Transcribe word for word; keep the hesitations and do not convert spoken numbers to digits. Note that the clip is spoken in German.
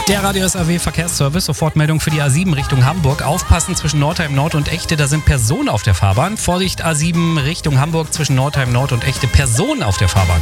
Der Radio S A W Verkehrsservice, Sofortmeldung für die A sieben Richtung Hamburg. Aufpassen zwischen Nordheim Nord und Echte, da sind Personen auf der Fahrbahn. Vorsicht A sieben Richtung Hamburg zwischen Nordheim Nord und Echte, Personen auf der Fahrbahn.